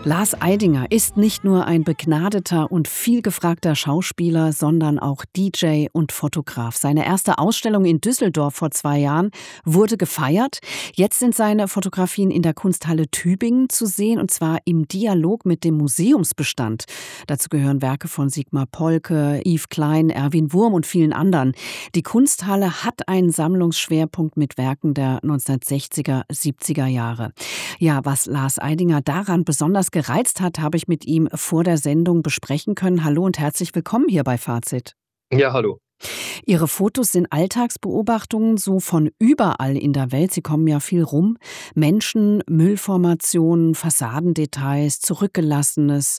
Lars Eidinger ist nicht nur ein begnadeter und vielgefragter Schauspieler, sondern auch DJ und Fotograf. Seine erste Ausstellung in Düsseldorf vor 2 Jahren wurde gefeiert. Jetzt sind seine Fotografien in der Kunsthalle Tübingen zu sehen, und zwar im Dialog mit dem Museumsbestand. Dazu gehören Werke von Sigmar Polke, Yves Klein, Erwin Wurm und vielen anderen. Die Kunsthalle hat einen Sammlungsschwerpunkt mit Werken der 1960er, 70er Jahre. Ja, was Lars Eidinger daran besonders gereizt hat, habe ich mit ihm vor der Sendung besprechen können. Hallo und herzlich willkommen hier bei Fazit. Ja, hallo. Ihre Fotos sind Alltagsbeobachtungen so von überall in der Welt. Sie kommen ja viel rum. Menschen, Müllformationen, Fassadendetails, Zurückgelassenes,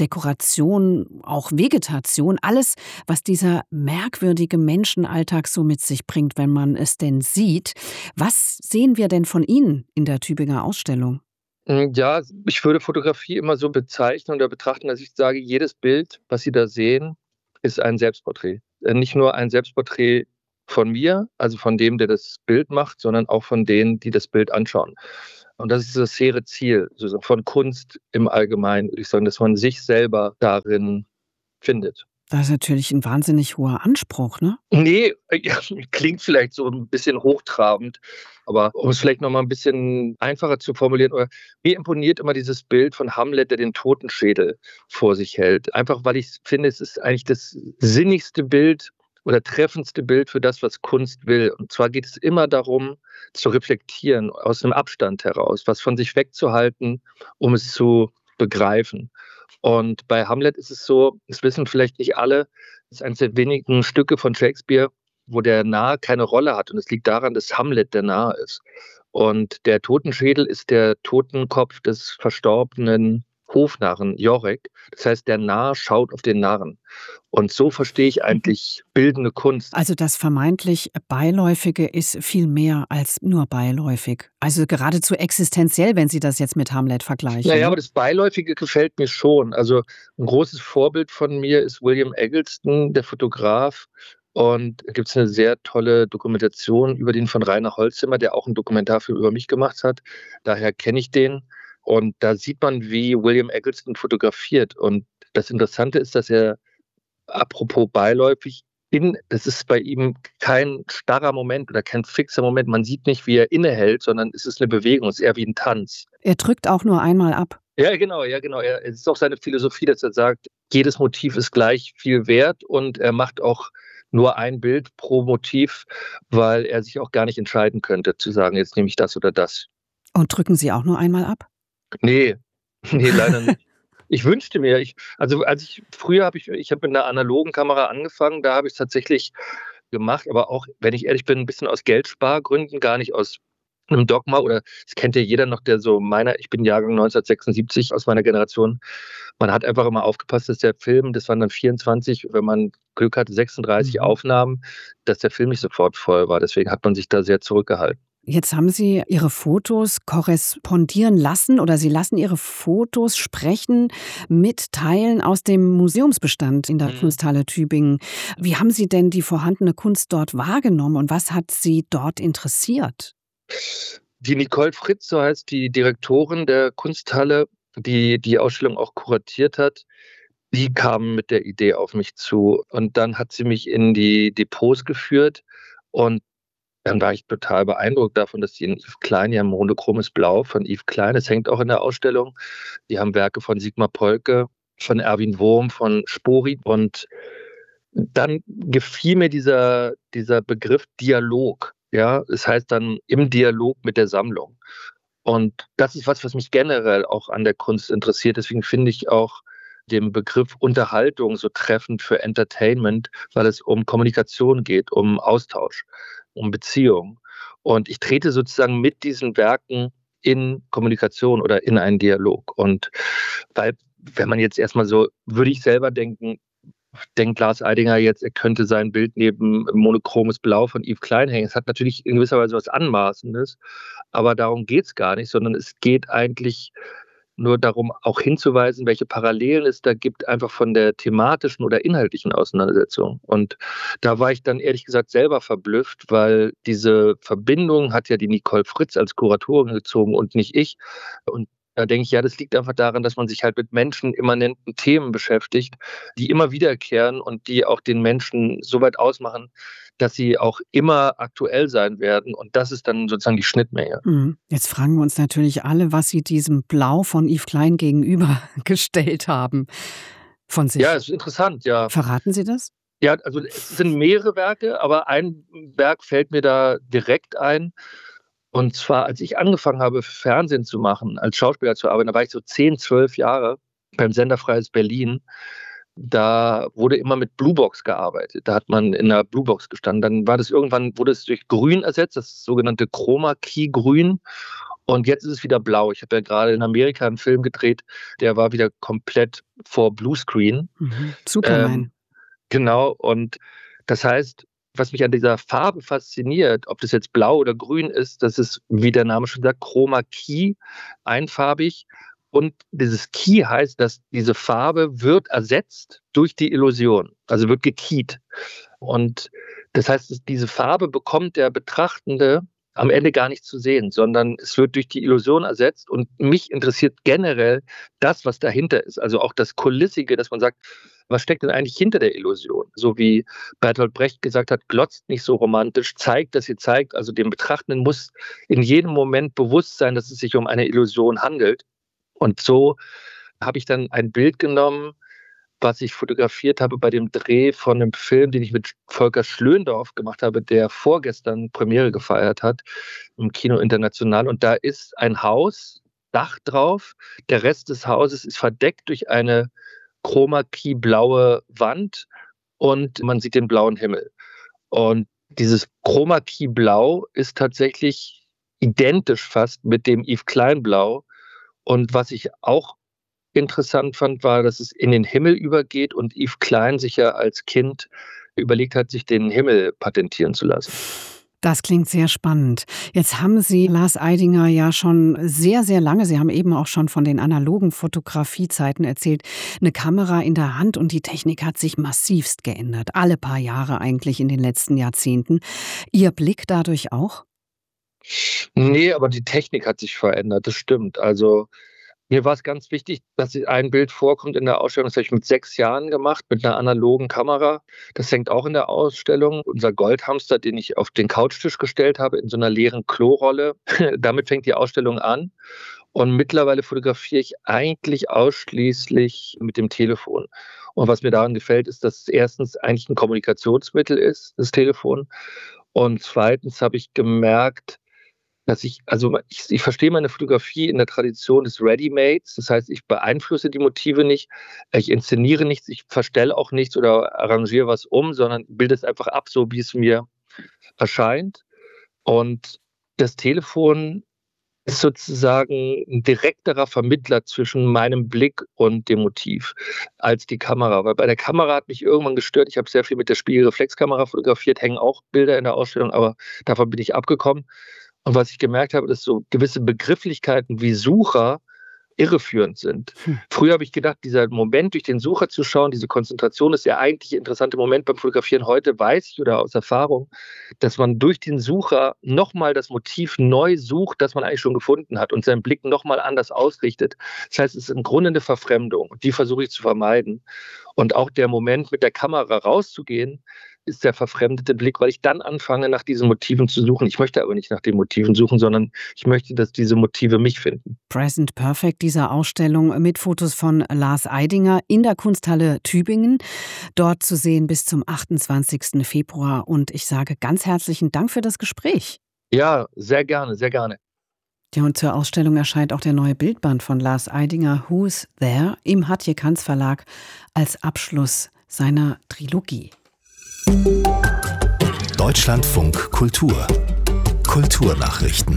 Dekoration, auch Vegetation. Alles, was dieser merkwürdige Menschenalltag so mit sich bringt, wenn man es denn sieht. Was sehen wir denn von Ihnen in der Tübinger Ausstellung? Ja, ich würde Fotografie immer so bezeichnen oder betrachten, dass ich sage, jedes Bild, was Sie da sehen, ist ein Selbstporträt. Nicht nur ein Selbstporträt von mir, also von dem, der das Bild macht, sondern auch von denen, die das Bild anschauen. Und das ist das hehre Ziel von Kunst im Allgemeinen, würde ich sagen, dass man sich selber darin findet. Das ist natürlich ein wahnsinnig hoher Anspruch, ne? Nee, ja, klingt vielleicht so ein bisschen hochtrabend, aber um es vielleicht noch mal ein bisschen einfacher zu formulieren, oder mir imponiert immer dieses Bild von Hamlet, der den Totenschädel vor sich hält. Einfach, weil ich finde, es ist eigentlich das sinnigste Bild oder treffendste Bild für das, was Kunst will. Und zwar geht es immer darum, zu reflektieren, aus einem Abstand heraus, was von sich wegzuhalten, um es zu begreifen. Und bei Hamlet ist es so, das wissen vielleicht nicht alle, es ist eines der wenigen Stücke von Shakespeare, wo der Narr keine Rolle hat. Und es liegt daran, dass Hamlet der Narr ist. Und der Totenschädel ist der Totenkopf des verstorbenen Hofnarren Jorek. Das heißt, der Narr schaut auf den Narren. Und so verstehe ich eigentlich bildende Kunst. Also das vermeintlich Beiläufige ist viel mehr als nur beiläufig. Also geradezu existenziell, wenn Sie das jetzt mit Hamlet vergleichen. Naja, Ne? aber das Beiläufige gefällt mir schon. Also ein großes Vorbild von mir ist William Eggleston, der Fotograf. Und da gibt es eine sehr tolle Dokumentation über den von Rainer Holzimmer, der auch einen Dokumentarfilm über mich gemacht hat. Daher kenne ich den. Und da sieht man, wie William Eggleston fotografiert. Und das Interessante ist, dass er, apropos beiläufig, es ist bei ihm kein starrer Moment oder kein fixer Moment. Man sieht nicht, wie er innehält, sondern es ist eine Bewegung, es ist eher wie ein Tanz. Er drückt auch nur einmal ab. Ja, genau, ja, genau. Es ist auch seine Philosophie, dass er sagt, jedes Motiv ist gleich viel wert, und er macht auch nur ein Bild pro Motiv, weil er sich auch gar nicht entscheiden könnte, zu sagen, jetzt nehme ich das oder das. Und drücken Sie auch nur einmal ab? Nee, nee, leider nicht. Ich wünschte mir, früher habe ich habe mit einer analogen Kamera angefangen, da habe ich es tatsächlich gemacht, aber auch, wenn ich ehrlich bin, ein bisschen aus Geldspargründen, gar nicht aus einem Dogma, oder das kennt ja jeder noch, ich bin Jahrgang 1976 aus meiner Generation. Man hat einfach immer aufgepasst, dass der Film, das waren dann 24, wenn man Glück hatte, 36 Aufnahmen, dass der Film nicht sofort voll war. Deswegen hat man sich da sehr zurückgehalten. Jetzt haben Sie Ihre Fotos korrespondieren lassen, oder Sie lassen Ihre Fotos sprechen mit Teilen aus dem Museumsbestand in der Kunsthalle Tübingen. Wie haben Sie denn die vorhandene Kunst dort wahrgenommen und was hat Sie dort interessiert? Die Nicole Fritz, so heißt die Direktorin der Kunsthalle, die die Ausstellung auch kuratiert hat, die kam mit der Idee auf mich zu. Und dann hat sie mich in die Depots geführt, und dann war ich total beeindruckt davon, dass die in Yves Klein, die haben monochromes Blau von Yves Klein, das hängt auch in der Ausstellung. Die haben Werke von Sigmar Polke, von Erwin Wurm, von Spori. Und dann gefiel mir dieser Begriff Dialog. Ja, das heißt dann im Dialog mit der Sammlung. Und das ist was mich generell auch an der Kunst interessiert. Deswegen finde ich auch den Begriff Unterhaltung so treffend für Entertainment, weil es um Kommunikation geht, um Austausch, um Beziehung. Und ich trete sozusagen mit diesen Werken in Kommunikation oder in einen Dialog. Und weil, wenn man jetzt erstmal so, würde ich selber denkt Lars Eidinger jetzt, er könnte sein Bild neben monochromes Blau von Yves Klein hängen. Es hat natürlich in gewisser Weise was Anmaßendes, aber darum geht es gar nicht, sondern es geht eigentlich nur darum, auch hinzuweisen, welche Parallelen es da gibt, einfach von der thematischen oder inhaltlichen Auseinandersetzung. Und da war ich dann ehrlich gesagt selber verblüfft, weil diese Verbindung hat ja die Nicole Fritz als Kuratorin gezogen und nicht ich. Und Da denke ich, ja, das liegt einfach daran, dass man sich halt mit menschenimmanenten Themen beschäftigt, die immer wiederkehren und die auch den Menschen so weit ausmachen, dass sie auch immer aktuell sein werden. Und das ist dann sozusagen die Schnittmenge. Jetzt fragen wir uns natürlich alle, was Sie diesem Blau von Yves Klein gegenübergestellt haben von Ja, sich. es ist interessant, ja. Verraten Sie das? Ja, also es sind mehrere Werke, aber ein Werk fällt mir da direkt ein. Und zwar, als ich angefangen habe, Fernsehen zu machen, als Schauspieler zu arbeiten, da war ich so 10, 12 Jahre beim Sender Freies Berlin. Da wurde immer mit Bluebox gearbeitet. Da hat man in der Bluebox gestanden. Dann war das irgendwann, wurde es durch Grün ersetzt, das sogenannte Chroma-Key-Grün. Und jetzt ist es wieder blau. Ich habe ja gerade in Amerika einen Film gedreht, der war wieder komplett vor Bluescreen. Superman. Genau, und das heißt, was mich an dieser Farbe fasziniert, ob das jetzt blau oder grün ist, das ist, wie der Name schon sagt, Chroma Key, einfarbig. Und dieses Key heißt, dass diese Farbe wird ersetzt durch die Illusion, also wird gekeyt. Und das heißt, dass diese Farbe bekommt der Betrachtende am Ende gar nicht zu sehen, sondern es wird durch die Illusion ersetzt. Und mich interessiert generell das, was dahinter ist. Also auch das Kulissige, dass man sagt, was steckt denn eigentlich hinter der Illusion? So wie Bertolt Brecht gesagt hat, glotzt nicht so romantisch, zeigt, dass ihr zeigt. Also dem Betrachtenden muss in jedem Moment bewusst sein, dass es sich um eine Illusion handelt. Und so habe ich dann ein Bild genommen, was ich fotografiert habe bei dem Dreh von einem Film, den ich mit Volker Schlöndorff gemacht habe, der vorgestern Premiere gefeiert hat im Kino International. Und da ist ein Haus, Dach drauf. Der Rest des Hauses ist verdeckt durch eine Chroma-Key-blaue Wand und man sieht den blauen Himmel. Und dieses Chroma-Key-Blau ist tatsächlich identisch fast mit dem Yves Klein-Blau. Und was ich auch interessant fand, war, dass es in den Himmel übergeht und Yves Klein sich ja als Kind überlegt hat, sich den Himmel patentieren zu lassen. Das klingt sehr spannend. Jetzt haben Sie Lars Eidinger ja schon sehr, sehr lange, Sie haben eben auch schon von den analogen Fotografiezeiten erzählt, eine Kamera in der Hand und die Technik hat sich massivst geändert. Alle paar Jahre eigentlich in den letzten Jahrzehnten. Ihr Blick dadurch auch? Nee, aber die Technik hat sich verändert, das stimmt. Also mir war es ganz wichtig, dass ein Bild vorkommt in der Ausstellung. Das habe ich mit 6 Jahren gemacht, mit einer analogen Kamera. Das hängt auch in der Ausstellung. Unser Goldhamster, den ich auf den Couchtisch gestellt habe, in so einer leeren Klorolle. Damit fängt die Ausstellung an. Und mittlerweile fotografiere ich eigentlich ausschließlich mit dem Telefon. Und was mir daran gefällt, ist, dass es erstens eigentlich ein Kommunikationsmittel ist, das Telefon. Und zweitens habe ich gemerkt, dass ich verstehe meine Fotografie in der Tradition des Ready-Mades. Das heißt, ich beeinflusse die Motive nicht, ich inszeniere nichts, ich verstelle auch nichts oder arrangiere was um, sondern bilde es einfach ab, so wie es mir erscheint. Und das Telefon ist sozusagen ein direkterer Vermittler zwischen meinem Blick und dem Motiv als die Kamera. Weil bei der Kamera hat mich irgendwann gestört. Ich habe sehr viel mit der Spiegelreflexkamera fotografiert, hängen auch Bilder in der Ausstellung, aber davon bin ich abgekommen. Und was ich gemerkt habe, dass so gewisse Begrifflichkeiten wie Sucher irreführend sind. Früher habe ich gedacht, dieser Moment, durch den Sucher zu schauen, diese Konzentration ist der eigentlich interessante Moment beim Fotografieren. Heute weiß ich oder aus Erfahrung, dass man durch den Sucher nochmal das Motiv neu sucht, das man eigentlich schon gefunden hat und seinen Blick nochmal anders ausrichtet. Das heißt, es ist im Grunde eine Verfremdung und die versuche ich zu vermeiden. Und auch der Moment, mit der Kamera rauszugehen, ist der verfremdete Blick, weil ich dann anfange, nach diesen Motiven zu suchen. Ich möchte aber nicht nach den Motiven suchen, sondern ich möchte, dass diese Motive mich finden. Present Perfect, dieser Ausstellung mit Fotos von Lars Eidinger in der Kunsthalle Tübingen. Dort zu sehen bis zum 28. Februar. Und ich sage ganz herzlichen Dank für das Gespräch. Ja, sehr gerne, sehr gerne. Ja, und zur Ausstellung erscheint auch der neue Bildband von Lars Eidinger, Who's There, im Hatje-Kanz Verlag als Abschluss seiner Trilogie. Deutschlandfunk Kultur. Kulturnachrichten.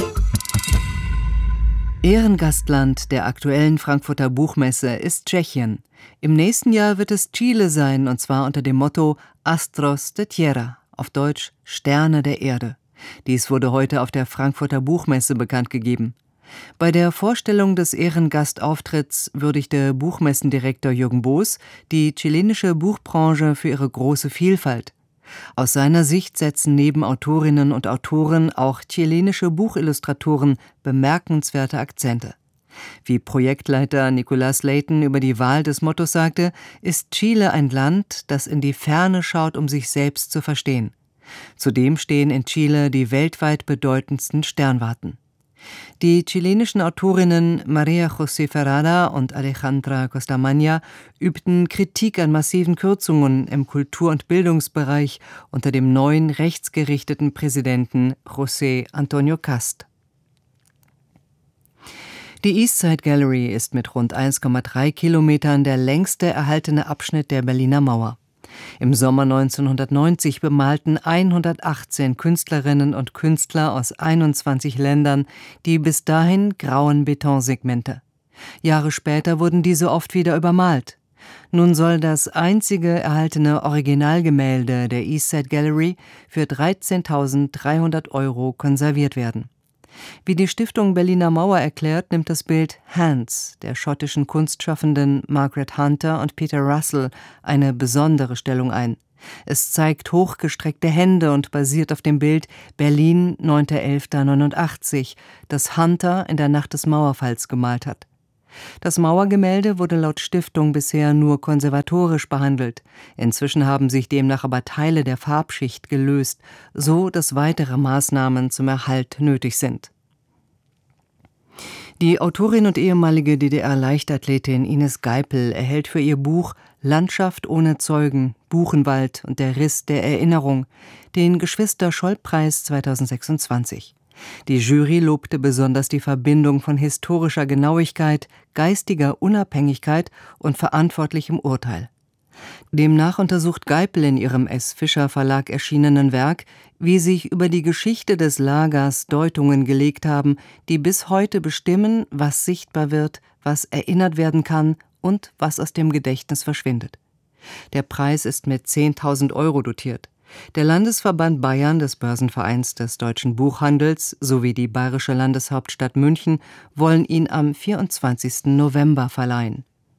Ehrengastland der aktuellen Frankfurter Buchmesse ist Tschechien. Im nächsten Jahr wird es Chile sein, und zwar unter dem Motto Astros de Tierra, auf Deutsch Sterne der Erde. Dies wurde heute auf der Frankfurter Buchmesse bekannt gegeben. Bei der Vorstellung des Ehrengastauftritt würdigte Buchmessendirektor Jürgen Boos die chilenische Buchbranche für ihre große Vielfalt. Aus seiner Sicht setzen neben Autorinnen und Autoren auch chilenische Buchillustratoren bemerkenswerte Akzente. Wie Projektleiter Nicolas Layton über die Wahl des Mottos sagte, ist Chile ein Land, das in die Ferne schaut, um sich selbst zu verstehen. Zudem stehen in Chile die weltweit bedeutendsten Sternwarten. Die chilenischen Autorinnen María José Ferrada und Alejandra Costamagna übten Kritik an massiven Kürzungen im Kultur- und Bildungsbereich unter dem neuen rechtsgerichteten Präsidenten José Antonio Cast. Die Eastside Gallery ist mit rund 1,3 Kilometern der längste erhaltene Abschnitt der Berliner Mauer. Im Sommer 1990 bemalten 118 Künstlerinnen und Künstler aus 21 Ländern die bis dahin grauen Betonsegmente. Jahre später wurden diese oft wieder übermalt. Nun soll das einzige erhaltene Originalgemälde der Eastside Gallery für 13.300 € konserviert werden. Wie die Stiftung Berliner Mauer erklärt, nimmt das Bild Hands der schottischen Kunstschaffenden Margaret Hunter und Peter Russell eine besondere Stellung ein. Es zeigt hochgestreckte Hände und basiert auf dem Bild Berlin 9.11.89, das Hunter in der Nacht des Mauerfalls gemalt hat. Das Mauergemälde wurde laut Stiftung bisher nur konservatorisch behandelt. Inzwischen haben sich demnach aber Teile der Farbschicht gelöst, so dass weitere Maßnahmen zum Erhalt nötig sind. Die Autorin und ehemalige DDR-Leichtathletin Ines Geipel erhält für ihr Buch »Landschaft ohne Zeugen, Buchenwald und der Riss der Erinnerung« den Geschwister-Scholl-Preis 2026. Die Jury lobte besonders die Verbindung von historischer Genauigkeit, geistiger Unabhängigkeit und verantwortlichem Urteil. Demnach untersucht Geipel in ihrem S. Fischer Verlag erschienenen Werk, wie sich über die Geschichte des Lagers Deutungen gelegt haben, die bis heute bestimmen, was sichtbar wird, was erinnert werden kann und was aus dem Gedächtnis verschwindet. Der Preis ist mit 10.000 € dotiert. Der Landesverband Bayern des Börsenvereins des deutschen Buchhandels sowie die bayerische Landeshauptstadt München wollen ihn am 24. November verleihen.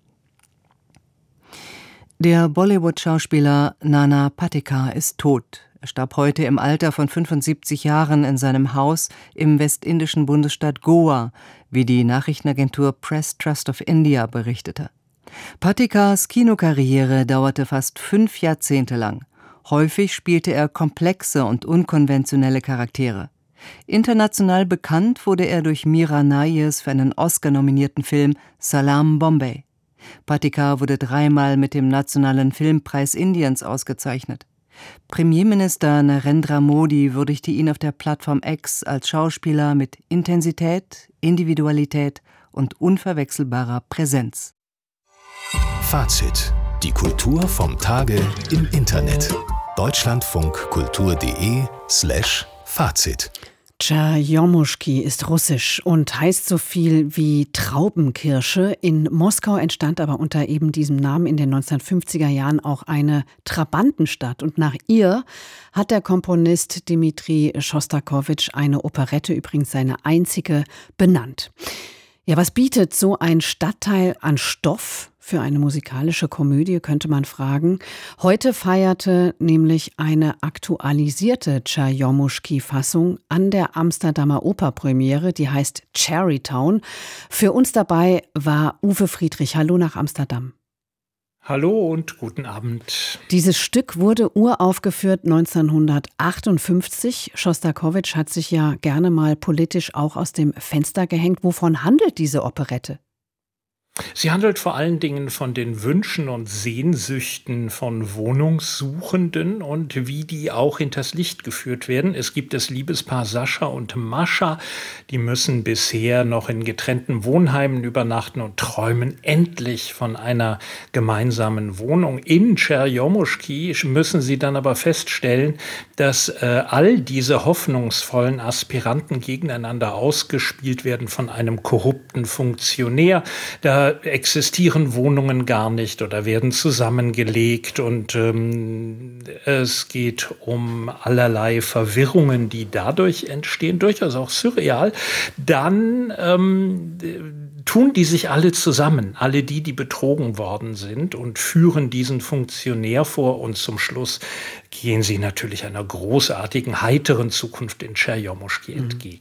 Der Bollywood-Schauspieler Nana Patekar ist tot. Er starb heute im Alter von 75 Jahren in seinem Haus im westindischen Bundesstaat Goa, wie die Nachrichtenagentur Press Trust of India berichtete. Patekars Kinokarriere dauerte fast 5 Jahrzehnte lang. Häufig spielte er komplexe und unkonventionelle Charaktere. International bekannt wurde er durch Mira Nayers für einen Oscar-nominierten Film Salaam Bombay. Patekar wurde 3-mal mit dem Nationalen Filmpreis Indiens ausgezeichnet. Premierminister Narendra Modi würdigte ihn auf der Plattform X als Schauspieler mit Intensität, Individualität und unverwechselbarer Präsenz. Fazit: Die Kultur vom Tage im Internet. deutschlandfunkkultur.de/Fazit. Tscherjomuschki ist russisch und heißt so viel wie Traubenkirsche. In Moskau entstand aber unter eben diesem Namen in den 1950er Jahren auch eine Trabantenstadt. Und nach ihr hat der Komponist Dmitri Schostakowitsch eine Operette, übrigens seine einzige, benannt. Ja, was bietet so ein Stadtteil an Stoff für eine musikalische Komödie, könnte man fragen. Heute feierte nämlich eine aktualisierte Tscherjomuschki-Fassung an der Amsterdamer Operpremiere, die heißt Cherrytown. Für uns dabei war Uwe Friedrich. Hallo nach Amsterdam. Hallo und guten Abend. Dieses Stück wurde uraufgeführt 1958. Schostakowitsch hat sich ja gerne mal politisch auch aus dem Fenster gehängt. Wovon handelt diese Operette? Sie handelt vor allen Dingen von den Wünschen und Sehnsüchten von Wohnungssuchenden und wie die auch hinters Licht geführt werden. Es gibt das Liebespaar Sascha und Mascha, die müssen bisher noch in getrennten Wohnheimen übernachten und träumen endlich von einer gemeinsamen Wohnung. In Tscherjomuschki müssen sie dann aber feststellen, dass all diese hoffnungsvollen Aspiranten gegeneinander ausgespielt werden von einem korrupten Funktionär. Da existieren Wohnungen gar nicht oder werden zusammengelegt und es geht um allerlei Verwirrungen, die dadurch entstehen, durchaus auch surreal. Dann tun die sich alle zusammen, alle die betrogen worden sind und führen diesen Funktionär vor und zum Schluss gehen sie natürlich einer großartigen, heiteren Zukunft in Tscherjomuschki entgegen.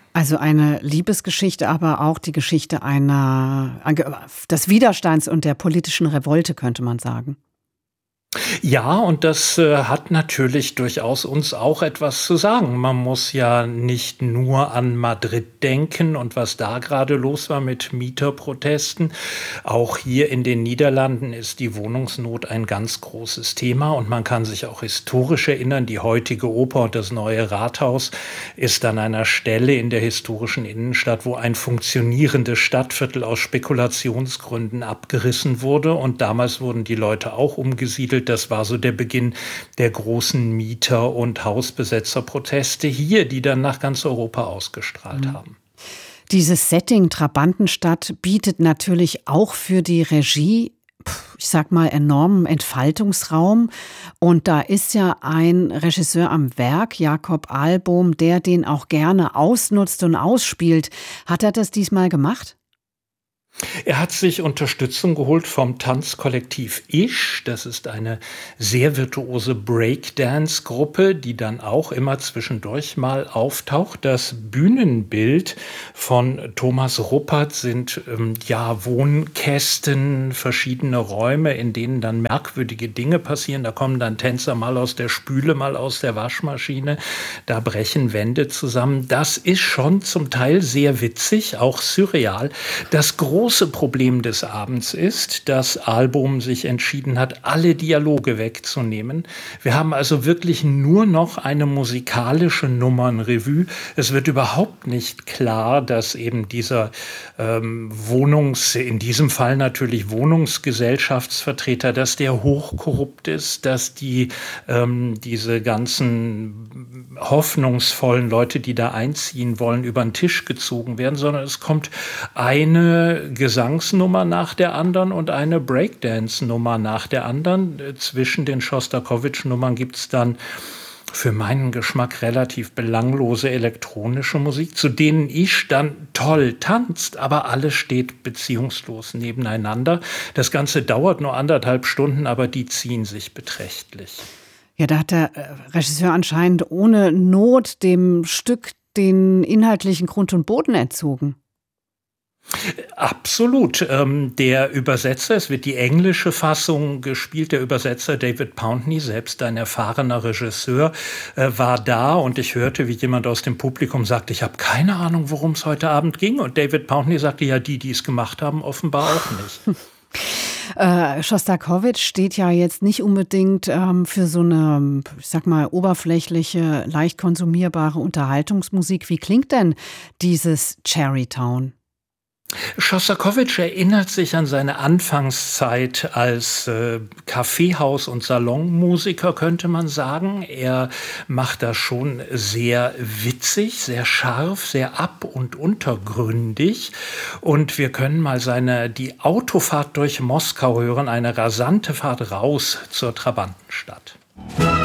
Also eine Liebesgeschichte, aber auch die Geschichte des Widerstands und der politischen Revolte, könnte man sagen. Ja, und das hat natürlich durchaus uns auch etwas zu sagen. Man muss ja nicht nur an Madrid denken und was da gerade los war mit Mieterprotesten. Auch hier in den Niederlanden ist die Wohnungsnot ein ganz großes Thema und man kann sich auch historisch erinnern, die heutige Oper und das neue Rathaus ist an einer Stelle in der historischen Innenstadt, wo ein funktionierendes Stadtviertel aus Spekulationsgründen abgerissen wurde und damals wurden die Leute auch umgesiedelt. Das war so der Beginn der großen Mieter- und Hausbesetzerproteste hier, die dann nach ganz Europa ausgestrahlt haben. Dieses Setting Trabantenstadt bietet natürlich auch für die Regie, ich sag mal, enormen Entfaltungsraum. Und da ist ja ein Regisseur am Werk, Jakob Ahlbohm, der den auch gerne ausnutzt und ausspielt. Hat er das diesmal gemacht? Er hat sich Unterstützung geholt vom Tanzkollektiv Isch. Das ist eine sehr virtuose Breakdance-Gruppe, die dann auch immer zwischendurch mal auftaucht. Das Bühnenbild von Thomas Ruppert sind Wohnkästen, verschiedene Räume, in denen dann merkwürdige Dinge passieren. Da kommen dann Tänzer mal aus der Spüle, mal aus der Waschmaschine. Da brechen Wände zusammen. Das ist schon zum Teil sehr witzig, auch surreal. Das große Problem des Abends ist, dass Ahlbohm sich entschieden hat, alle Dialoge wegzunehmen. Wir haben also wirklich nur noch eine musikalische Nummernrevue. Es wird überhaupt nicht klar, dass eben dieser in diesem Fall natürlich Wohnungsgesellschaftsvertreter, dass der hochkorrupt ist, dass diese ganzen hoffnungsvollen Leute, die da einziehen wollen, über den Tisch gezogen werden, sondern es kommt eine Gesangsnummer nach der anderen und eine Breakdance-Nummer nach der anderen. Zwischen den Schostakowitsch-Nummern gibt es dann für meinen Geschmack relativ belanglose elektronische Musik, zu denen ich dann toll tanzt, aber alles steht beziehungslos nebeneinander. Das Ganze dauert nur 1,5 Stunden, aber die ziehen sich beträchtlich. Ja, da hat der Regisseur anscheinend ohne Not dem Stück den inhaltlichen Grund und Boden entzogen. Absolut. Der Übersetzer, es wird die englische Fassung gespielt, der Übersetzer David Pountney, selbst ein erfahrener Regisseur, war da und ich hörte, wie jemand aus dem Publikum sagte, ich habe keine Ahnung, worum es heute Abend ging. Und David Pountney sagte, ja, die es gemacht haben, offenbar auch nicht. Schostakowitsch steht ja jetzt nicht unbedingt für so eine, ich sag mal, oberflächliche, leicht konsumierbare Unterhaltungsmusik. Wie klingt denn dieses Cherrytown? Schostakowitsch erinnert sich an seine Anfangszeit als Kaffeehaus- und Salonmusiker, könnte man sagen. Er macht das schon sehr witzig, sehr scharf, sehr ab- und untergründig. Und wir können mal die Autofahrt durch Moskau hören, eine rasante Fahrt raus zur Trabantenstadt.